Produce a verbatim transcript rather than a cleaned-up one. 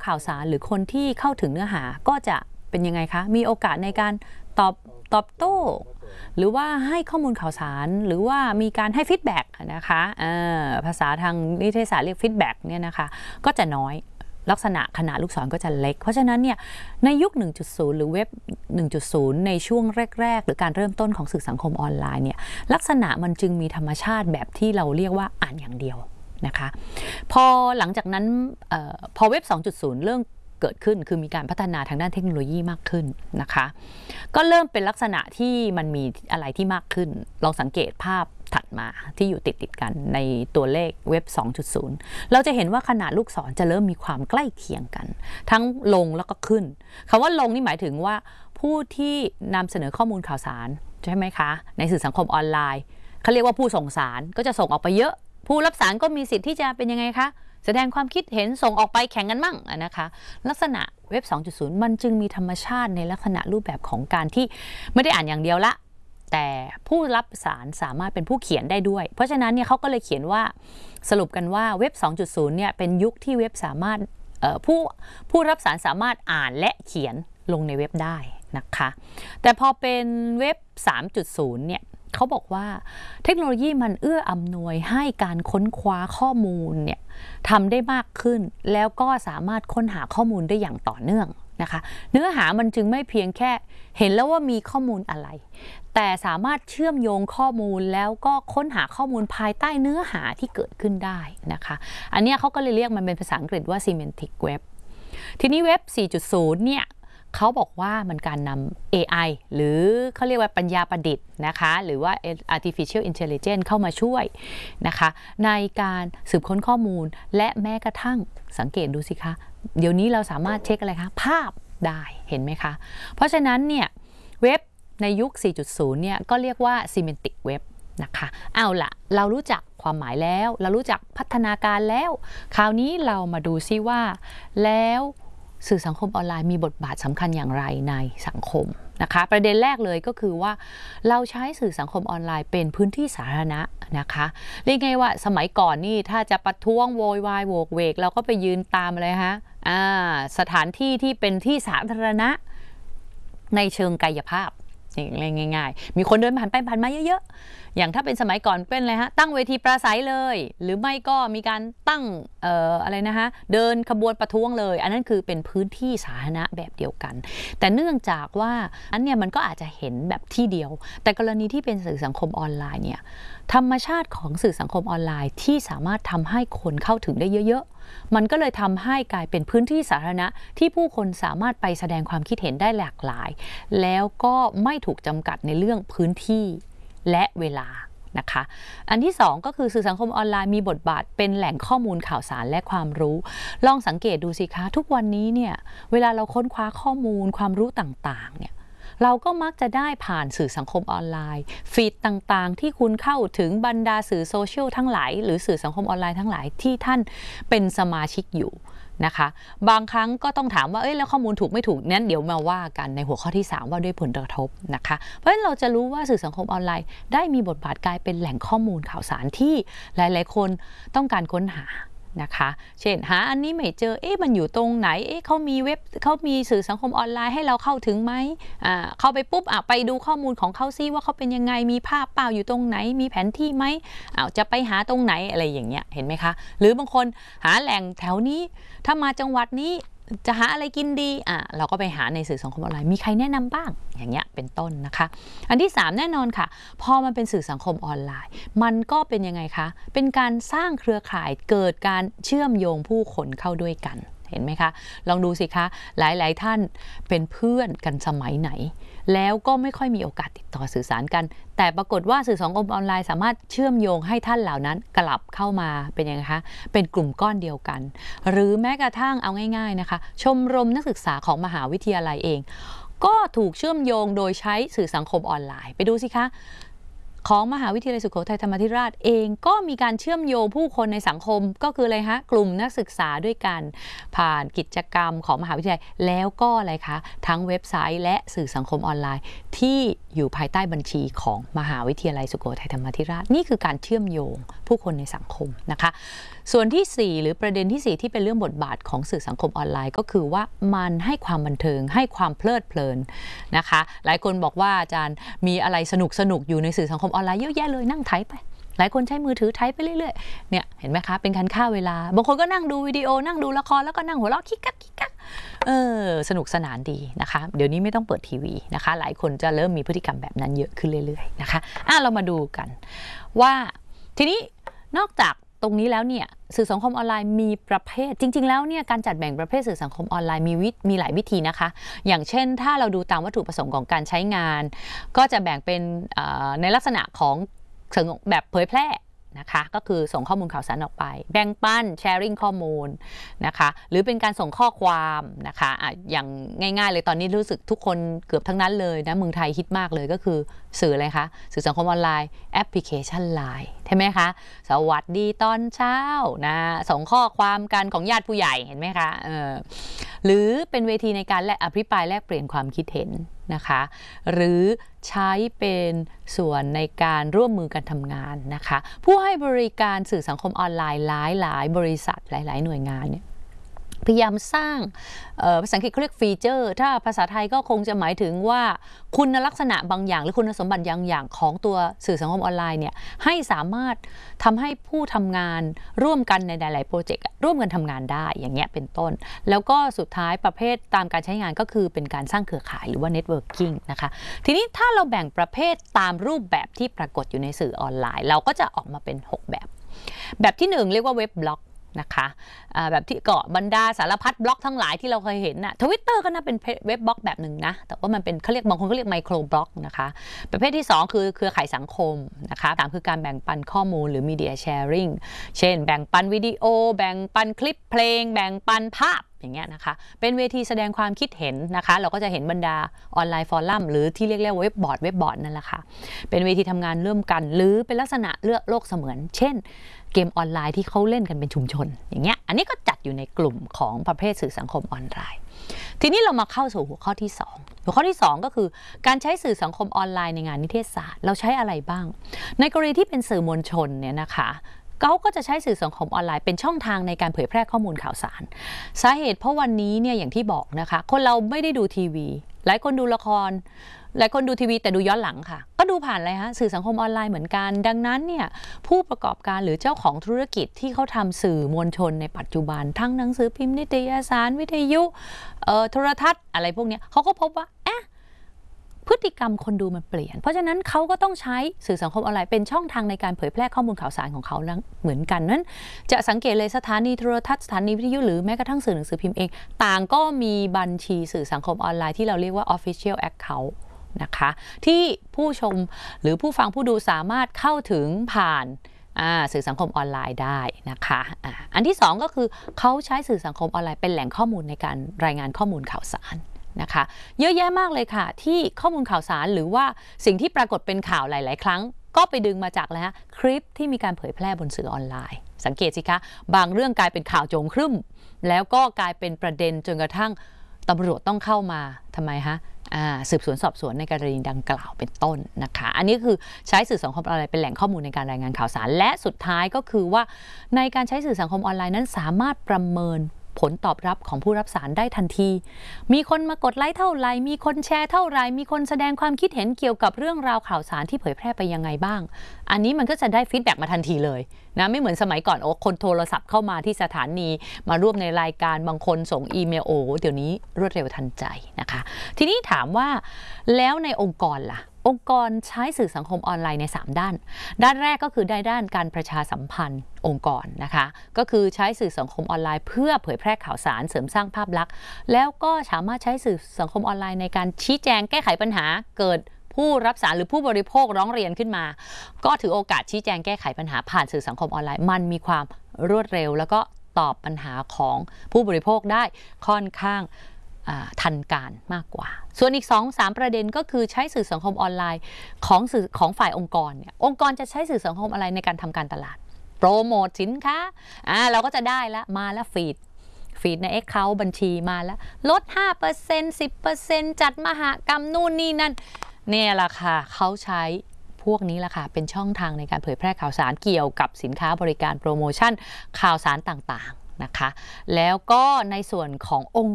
ข่าวสารหรือคนที่เข้าถึงเนื้อหาก็จะเป็นยังไงคะมีโอกาสในการตอบตอบโต้หรือว่าให้ข้อมูลข่าวสารหรือว่ามีการให้ฟีดแบ็กนะคะภาษาทางนิเทศศาสตร์เรียกฟีดแบ็กเนี่ยนะคะก็จะน้อยลักษณะขนาดลูกศรก็จะเล็กเพราะฉะนั้นเนี่ยในยุค หนึ่งจุดศูนย์ หรือเว็บ หนึ่งจุดศูนย์ ในช่วงแรกๆหรือการเริ่มต้นของสื่อสังคมออนไลน์เนี่ยลักษณะมันจึงมีธรรมชาติแบบที่เราเรียกว่าอ่านอย่างเดียวนะคะพอหลังจากนั้นออพอเว็บ สองจุดศูนย์ เริ่มเกิดขึ้นคือมีการพัฒนาทางด้านเทคโนโลยีมากขึ้นนะคะก็เริ่มเป็นลักษณะที่มันมีอะไรที่มากขึ้นลองสังเกตภาพถัดมาที่อยู่ติดติดกันในตัวเลขเว็บ สองจุดศูนย์ เราจะเห็นว่าขนาดลูกศรจะเริ่มมีความใกล้เคียงกันทั้งลงแล้วก็ขึ้นคำว่าลงนี่หมายถึงว่าผู้ที่นำเสนอข้อมูลข่าวสารใช่ไหมคะในสื่อสังคมออนไลน์เขาเรียกว่าผู้ส่งสารก็จะส่งออกไปเยอะผู้รับสารก็มีสิทธิ์ที่จะเป็นยังไงคะแสดงความคิดเห็นส่งออกไปแข่งกันมั่งนะคะลักษณะเว็บ สองจุดศูนย์ มันจึงมีธรรมชาติในลักษณะรูปแบบของการที่ไม่ได้อ่านอย่างเดียวละแต่ผู้รับสารสามารถเป็นผู้เขียนได้ด้วยเพราะฉะนั้นเนี่ยเขาก็เลยเขียนว่าสรุปกันว่าเว็บ สองจุดศูนย์ เนี่ยเป็นยุคที่เว็บสามารถผู้ผู้รับสารสามารถอ่านและเขียนลงในเว็บได้นะคะแต่พอเป็นเว็บ สามจุดศูนย์ เนี่ยเขาบอกว่าเทคโนโลยีมันเอื้ออำนวยให้การค้นคว้าข้อมูลเนี่ยทำได้มากขึ้นแล้วก็สามารถค้นหาข้อมูลได้อย่างต่อเนื่องนะคะเนื้อหามันจึงไม่เพียงแค่เห็นแล้วว่ามีข้อมูลอะไรแต่สามารถเชื่อมโยงข้อมูลแล้วก็ค้นหาข้อมูลภายใต้เนื้อหาที่เกิดขึ้นได้นะคะอันนี้เขาก็เลยเรียกมันเป็นภาษาอังกฤษว่า semantic web ทีนี้เว็บ สี่จุดศูนย์ เนี่ยเขาบอกว่ามันการนำ เอ ไอ หรือเขาเรียกว่าปัญญาประดิษฐ์นะคะหรือว่า artificial intelligence เข้ามาช่วยนะคะในการสืบค้นข้อมูลและแม้กระทั่งสังเกตดูสิคะเดี๋ยวนี้เราสามารถเช็คอะไรคะภาพได้เห็นไหมคะเพราะฉะนั้นเนี่ยเว็บในยุค สี่จุดศูนย์ เนี่ยก็เรียกว่า semantic web นะคะเอาล่ะเรารู้จักความหมายแล้วเรารู้จักพัฒนาการแล้วคราวนี้เรามาดูซิว่าแล้วสื่อสังคมออนไลน์มีบทบาทสำคัญอย่างไรในสังคมนะคะประเด็นแรกเลยก็คือว่าเราใช้สื่อสังคมออนไลน์เป็นพื้นที่สาธารณะนะคะเรียกไงว่าสมัยก่อนนี่ถ้าจะประท้วงโวยวายโวกเวกเราก็ไปยืนตามอะไรฮะอ่าสถานที่ที่เป็นที่สาธารณะในเชิงกายภาพง่ายๆมีคนเดินผ่านไปผ่านมาเยอะๆอย่างถ้าเป็นสมัยก่อนเป็นอะไรฮะตั้งเวทีปราศัยเลยหรือไม่ก็มีการตั้งเอ่ออะไรนะฮะเดินขบวนประท้วงเลยอันนั้นคือเป็นพื้นที่สาธารณะแบบเดียวกันแต่เนื่องจากว่าอันเนี้ยมันก็อาจจะเห็นแบบที่เดียวแต่กรณีที่เป็นสื่อสังคมออนไลน์เนี่ยธรรมชาติของสื่อสังคมออนไลน์ที่สามารถทำให้คนเข้าถึงได้เยอะๆมันก็เลยทำให้กลายเป็นพื้นที่สาธารณะที่ผู้คนสามารถไปแสดงความคิดเห็นได้หลากหลายแล้วก็ไม่ถูกจำกัดในเรื่องพื้นที่และเวลานะคะอันที่สองก็คือสื่อสังคมออนไลน์มีบทบาทเป็นแหล่งข้อมูลข่าวสารและความรู้ลองสังเกตดูสิคะทุกวันนี้เนี่ยเวลาเราค้นคว้าข้อมูลความรู้ต่างๆเนี่ยเราก็มักจะได้ผ่านสื่อสังคมออนไลน์ฟีดต่างๆที่คุณเข้าถึงบรรดาสื่อโซเชียลทั้งหลายหรือสื่อสังคมออนไลน์ทั้งหลายที่ท่านเป็นสมาชิกอยู่นะคะบางครั้งก็ต้องถามว่าเอ้ยแล้วข้อมูลถูกไม่ถูกนั้นเดี๋ยวมาว่ากันในหัวข้อที่สามว่าด้วยผลกระทบนะคะเพราะฉะนั้นเราจะรู้ว่าสื่อสังคมออนไลน์ได้มีบทบาทกลายเป็นแหล่งข้อมูลข่าวสารที่หลายๆคนต้องการค้นหานะคะเช่นหาอันนี้ไม่เจอเอ๊ะมันอยู่ตรงไหนเอ๊ะเขามีเว็บเขามีสื่อสังคมออนไลน์ให้เราเข้าถึงไหมอ่าเข้าไปปุ๊บอ่ะไปดูข้อมูลของเขาซิว่าเขาเป็นยังไงมีภาพเปล่าอยู่ตรงไหนมีแผนที่ไหมอ้าวจะไปหาตรงไหนอะไรอย่างเงี้ยเห็นไหมคะหรือบางคนหาแหล่งแถวนี้ถ้ามาจังหวัดนี้จะหาอะไรกินดีอ่ะเราก็ไปหาในสื่อสังคมออนไลน์มีใครแนะนำบ้างอย่างเงี้ยเป็นต้นนะคะอันที่สามแน่นอนค่ะพอมันเป็นสื่อสังคมออนไลน์มันก็เป็นยังไงคะเป็นการสร้างเครือข่ายเกิดการเชื่อมโยงผู้คนเข้าด้วยกันเห็นไหมคะลองดูสิคะหลายๆท่านเป็นเพื่อนกันสมัยไหนแล้วก็ไม่ค่อยมีโอกาสติดต่อสื่อสารกันแต่ปรากฏว่าสื่อสังคมออนไลน์สามารถเชื่อมโยงให้ท่านเหล่านั้นกลับเข้ามาเป็นยังไงคะเป็นกลุ่มก้อนเดียวกันหรือแม้กระทั่งเอาง่ายๆนะคะชมรมนักศึกษาของมหาวิทยาลัยเองก็ถูกเชื่อมโยงโดยใช้สื่อสังคมออนไลน์ไปดูสิคะของมหาวิทยาลัยสุโขทัยธรรมาธิราชเองก็มีการเชื่อมโยงผู้คนในสังคมก็คืออะไรคะกลุ่มนักศึกษาด้วยกันผ่านกิจกรรมของมหาวิทยาลัยแล้วก็อะไรคะทั้งเว็บไซต์และสื่อสังคมออนไลน์ที่อยู่ภายใต้บัญชีของมหาวิทยาลัยสุโขทัยธรรมาธิราชนี่คือการเชื่อมโยงผู้คนในสังคมนะคะส่วนที่สี่หรือประเด็นที่สี่ที่เป็นเรื่องบทบาทของสื่อสังคมออนไลน์ก็คือว่ามันให้ความบันเทิงให้ความเพลิดเพลินนะคะหลายคนบอกว่าอาจารย์มีอะไรสนุกสนุกอยู่ในสื่อสังคมออนไลน์เยอะแยะเลยนั่งไถไปหลายคนใช้มือถือไถไปเรื่อยๆเนี่ยเห็นไหมคะเป็นการฆ่าเวลาบางคนก็นั่งดูวิดีโอนั่งดูละครแล้วก็นั่งหัวเราะคิกคักคิกคักเออสนุกสนานดีนะคะเดี๋ยวนี้ไม่ต้องเปิดทีวีนะคะหลายคนจะเริ่มมีพฤติกรรมแบบนั้นเยอะขึ้นเรื่อยๆนะคะอ่ะเรามาดูกันว่าทีนี้นอกจากตรงนี้แล้วเนี่ยสื่อสังคมออนไลน์มีประเภทจริงๆแล้วเนี่ยการจัดแบ่งประเภทสื่อสังคมออนไลน์มีวิมีหลายวิธีนะคะอย่างเช่นถ้าเราดูตามวัตถุประสงค์ของการใช้งานก็จะแบ่งเป็นในลักษณะของแบบเผยแพร่นะคะก็คือส่งข้อมูลข่าวสารออกไปแบ่งปันแชร์ริ่งข้อมูลนะคะหรือเป็นการส่งข้อความนะคะอะอย่างง่ายๆเลยตอนนี้รู้สึกทุกคนเกือบทั้งนั้นเลยนะเมืองไทยฮิตมากเลยก็คือสื่ออะไรคะสื่อสังคมออนไลน์แอปพลิเคชัน ไลน์ ใช่ไหมคะสวัสดีตอนเช้านะส่งข้อความกันของญาติผู้ใหญ่เห็นไหมคะเออหรือเป็นเวทีในการแลกอภิปรายแลกเปลี่ยนความคิดเห็นนะคะหรือใช้เป็นส่วนในการร่วมมือกันทำงานนะคะผู้ให้บริการสื่อสังคมออนไลน์หลายหลายบริษัทหลายๆหน่วยงานเนี่ยพยายามสร้างภาษาอังกฤษเขาเรียกฟีเจอร์ถ้าภาษาไทยก็คงจะหมายถึงว่าคุณลักษณะบางอย่างหรือคุณสมบัติบางอย่างของตัวสื่อสังคมออนไลน์เนี่ยให้สามารถทำให้ผู้ทำงานร่วมกันในหลายๆโปรเจกต์ร่วมกันทำงานได้อย่างเงี้ยเป็นต้นแล้วก็สุดท้ายประเภทตามการใช้งานก็คือเป็นการสร้างเครือข่ายหรือว่าเน็ตเวิร์กิ่งนะคะทีนี้ถ้าเราแบ่งประเภทตามรูปแบบที่ปรากฏอยู่ในสื่อออนไลน์เราก็จะออกมาเป็นหกแบบแบบที่หนึ่งเรียกว่าเว็บบล็อกนะคะแบบที่เกาะบรรดาสารพัดบล็อกทั้งหลายที่เราเคยเห็นน่ะทวิตเตอร์ก็น่าเป็นเว็บบล็อกแบบหนึ่งนะแต่ว่ามันเป็นเขาเรียกบางคนเขาเรียกไมโครบล็อกนะคะประเภทที่สองคือเครือข่ายสังคมนะคะสามคือการแบ่งปันข้อมูลหรือมีเดียแชร์ริ่งเช่นแบ่งปันวิดีโอแบ่งปันคลิปเพลงแบ่งปันภาพอย่างเงี้ยนะคะเป็นเวทีแสดงความคิดเห็นนะคะเราก็จะเห็นบรรดาออนไลน์ฟอรัมหรือที่เรียกเว็บบอร์ดเว็บบอร์ดนั่นแหละค่ะเป็นเวทีทำงานร่วมกันหรือเป็นลักษณะเลือกโลกเสมือนเช่นเกมออนไลน์ที่เขาเล่นกันเป็นชุมชนอย่างเงี้ยอันนี้ก็จัดอยู่ในกลุ่มของประเภทสื่อสังคมออนไลน์ทีนี้เรามาเข้าสู่หัวข้อที่สองหัวข้อที่สองก็คือการใช้สื่อสังคมออนไลน์ในงานนิเทศศาสตร์เราใช้อะไรบ้างในกรณีที่เป็นสื่อมวลชนเนี่ยนะคะเขาก็จะใช้สื่อสังคมออนไลน์เป็นช่องทางในการเผยแพร่ข้อมูลข่าวสารสาเหตุเพราะวันนี้เนี่ยอย่างที่บอกนะคะคนเราไม่ได้ดูทีวีหลายคนดูละครหลายคนดูทีวีแต่ดูย้อนหลังค่ะก็ดูผ่านอะไรฮะสื่อสังคมออนไลน์เหมือนกันดังนั้นเนี่ยผู้ประกอบการหรือเจ้าของธุรกิจที่เขาทำสื่อมวลชนในปัจจุบันทั้งหนังสือพิมพ์นิตยสารวิทยุโทรทัศน์อะไรพวกนี้เขาก็พบว่าเอ๊ะพฤติกรรมคนดูมันเปลี่ยนเพราะฉะนั้นเขาก็ต้องใช้สื่อสังคมออนไลน์เป็นช่องทางในการเผยแพร่ข้อมูลข่าวสารของเขาเหมือนกันนั้นจะสังเกตเลยสถานีโทรทัศน์สถานีวิทยุหรือแม้กระทั่งสื่อหนังสือพิมพ์เองต่างก็มีบัญชีสื่อสังคมออนไลน์ที่เราเรียกว่า Official Account นะคะที่ผู้ชมหรือผู้ฟังผู้ดูสามารถเข้าถึงผ่านสื่อสังคมออนไลน์ได้นะคะอ่ะอันที่สองก็คือเขาใช้สื่อสังคมออนไลน์เป็นแหล่งข้อมูลในการรายงานข้อมูลข่าวสารนะคะเยอะแยะมากเลยค่ะที่ข้อมูลข่าวสารหรือว่าสิ่งที่ปรากฏเป็นข่าวหลายๆครั้งก็ไปดึงมาจากแล้วคลิปที่มีการเผยแพร่บนสื่อออนไลน์สังเกตสิคะบางเรื่องกลายเป็นข่าวโจงครึ่มแล้วก็กลายเป็นประเด็นจนกระทั่งตำรวจต้องเข้ามาทำไมฮะสืบสวนสอบสวนในกรณีดังกล่าวเป็นต้นนะคะอันนี้คือใช้สื่อสังคมออนไลน์เป็นแหล่งข้อมูลในการรายงานข่าวสารและสุดท้ายก็คือว่าในการใช้สื่อสังคมออนไลน์นั้นสามารถประเมินผลตอบรับของผู้รับสารได้ทันทีมีคนมากดไลค์เท่าไหร่มีคนแชร์เท่าไหร่มีคนแสดงความคิดเห็นเกี่ยวกับเรื่องราวข่าวสารที่เผยแพร่ไปยังไงบ้างอันนี้มันก็จะได้ฟีดแบ็กมาทันทีเลยนะไม่เหมือนสมัยก่อนโอ้คนโทรศัพท์เข้ามาที่สถานีมาร่วมในรายการบางคนส่งอีเมลโอ้เดี๋ยวนี้รวดเร็วทันใจนะคะทีนี้ถามว่าแล้วในองค์กรล่ะองค์กรใช้สื่อสังคมออนไลน์ในสามด้านด้านแรกก็คือด้านการประชาสัมพันธ์องค์กรนะคะก็คือใช้สื่อสังคมออนไลน์เพื่อเผยแพร่ข่าวสารเสริมสร้างภาพลักษณ์แล้วก็สามารถใช้สื่อสังคมออนไลน์ในการชี้แจงแก้ไขปัญหาเกิดผู้รับสารหรือผู้บริโภคร้องเรียนขึ้นมาก็ถือโอกาสชี้แจงแก้ไขปัญหาผ่านสื่อสังคมออนไลน์มันมีความรวดเร็วแล้วก็ตอบปัญหาของผู้บริโภคได้ค่อนข้างทันการมากกว่าส่วนอีก สองถึงสาม ประเด็นก็คือใช้สื่อสังคมออนไลน์ของสื่อของฝ่ายองค์กรเนี่ยองค์กรจะใช้สื่อสังคมออนไลน์ในการทำการตลาดโปรโมทสินค้าอ่าเราก็จะได้แล้วมาแล้วฟีดฟีดใน Account บัญชีมาแล้วลด ห้าเปอร์เซ็นต์ สิบเปอร์เซ็นต์ จัดมหกรรมนู่นนี่นั่นเนี่ยแหละค่ะเขาใช้ผวกนี้แหละค่ะเป็นช่องทางในการเผยแพร่ข่าวสารเกี่ยวกับสินค้าบริการโปรโมชั่นข่าวสารต่างๆนะคะแล้วก็ในส่วนขององค์